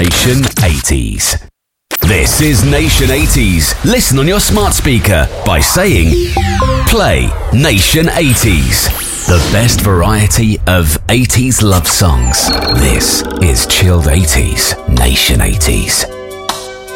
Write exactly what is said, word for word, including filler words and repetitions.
Nation eighties. This is Nation eighties. Listen on your smart speaker by saying, play Nation eighties. The best variety of eighties love songs. This is Chilled eighties, Nation eighties.